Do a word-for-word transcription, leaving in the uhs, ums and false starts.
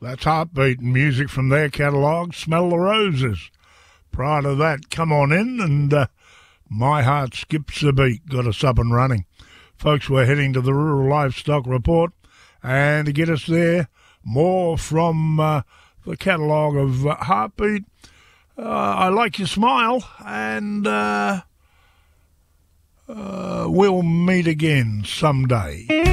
That's Heartbeat and music from their catalogue, Smell the Roses. Prior to that, Come On In and uh, My Heart Skips a Beat got us up and running. Folks, we're heading to the Rural Livestock Report, and to get us there, more from uh, the catalogue of uh, Heartbeat. Uh, I Like Your Smile, and uh, uh, we'll meet again someday.